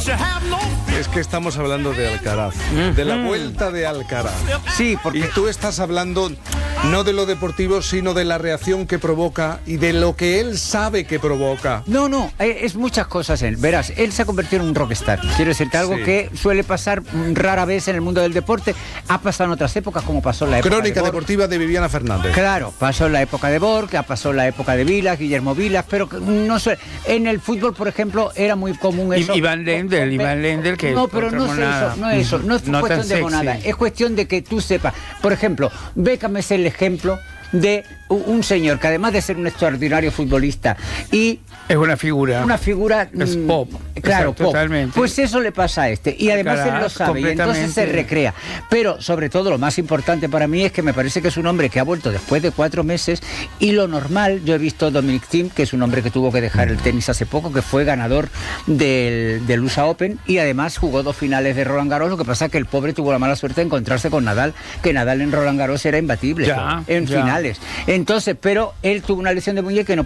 Es que estamos hablando de Alcaraz, de la vuelta de Alcaraz. Sí, porque Y tú estás hablando no de lo deportivo, sino de la reacción que provoca y de lo que él sabe que provoca. No, es muchas cosas él. Verás, él se ha convertido en un rockstar. Quiero decirte algo que suele pasar rara vez en el mundo del deporte. Ha pasado en otras épocas, como pasó en la época Crónica de Borg. deportiva de Viviana Fernández. Claro, pasó en la época de Borg, pasó en la época de Vilas, Guillermo Vilas, pero no sé, en el fútbol, por ejemplo, era muy común eso. Iván Lendl, que no, pero no es eso, no es cuestión de monada, es cuestión de que tú sepas. Por ejemplo, Beckham es el ejemplo de un señor que, además de ser un extraordinario futbolista y es una figura es pop, claro, pop, totalmente. pues eso le pasa a este, y además él lo sabe y entonces se recrea. Pero sobre todo lo más importante para mí es que me parece que es un hombre que ha vuelto después de 4 meses, y lo normal, yo he visto a Dominic Thiem, que es un hombre que tuvo que dejar el tenis hace poco, que fue ganador del USA Open y además jugó 2 finales de Roland Garros. Lo que pasa es que el pobre tuvo la mala suerte de encontrarse con Nadal, que Nadal en Roland Garros era imbatible en finales. Entonces, pero él tuvo una lesión de muñeca y no